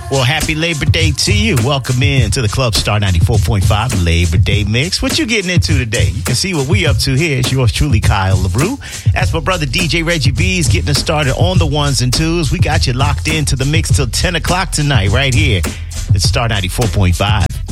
Well, happy Labor Day to you. Welcome in to the Club Star 94.5 Labor Day Mix. What you getting into today? You can see what we up to here. It's yours truly, Kyle LaRue. As my brother DJ Reggie B is getting us started on the ones and twos, we got you locked into the mix till 10 o'clock tonight right here. It's Star 94.5.